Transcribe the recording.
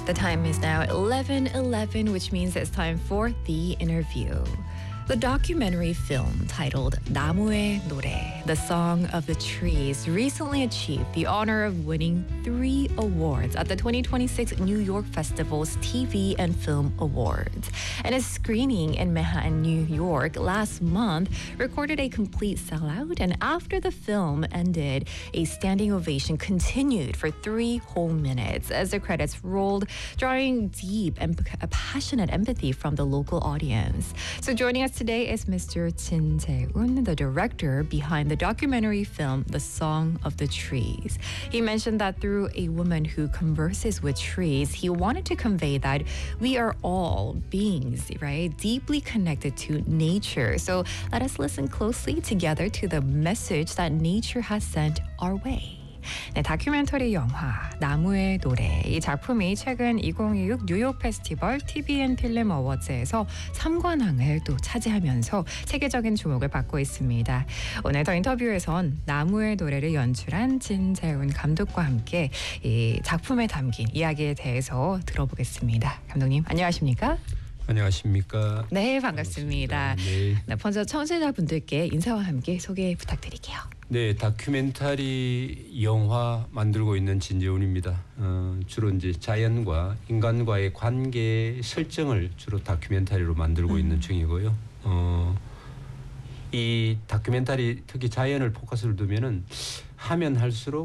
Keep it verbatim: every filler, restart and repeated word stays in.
The time is now eleven eleven, which means it's time for the interview. The documentary film titled 나무의 노래, The Song of the Trees, recently achieved the honor of winning three awards at the twenty twenty-six New York Festival's T V and Film Awards. And a screening in Manhattan, New York last month recorded a complete sellout, and after the film ended, a standing ovation continued for three whole minutes as the credits rolled, drawing deep and passionate empathy from the local audience. So joining us today is Mister Jin Jae-un, the director behind the documentary film The Song of the Trees. He mentioned that through a woman who converses with trees, he wanted to convey that we are all beings, right, deeply connected to nature. So let us listen closely together to the message that nature has sent our way. 네, 다큐멘터리 영화 나무의 노래, 이 작품이 최근 이천이십육 뉴욕 페스티벌 티비 앤 필름 어워즈에서 삼 관왕을 또 차지하면서 세계적인 주목을 받고 있습니다. 오늘 더 인터뷰에선 나무의 노래를 연출한 진재훈 감독과 함께 이 작품에 담긴 이야기에 대해서 들어보겠습니다. 감독님 안녕하십니까? 안녕하십니까? 네, 반갑습니다. 네. 네, 먼저 청취자분들께 인사와 함께 소개 부탁드릴게요. 네, 다큐멘터리 영화 만들고 있는 진재훈입니다. 어, 주로 이제 자연과 인간과의 관계 설정을 주로 다큐멘터리로 만들고 음. 있는 중이고요. 어, 이 다큐멘터리 특히 자연을 포커스를 두면은 하면 할수록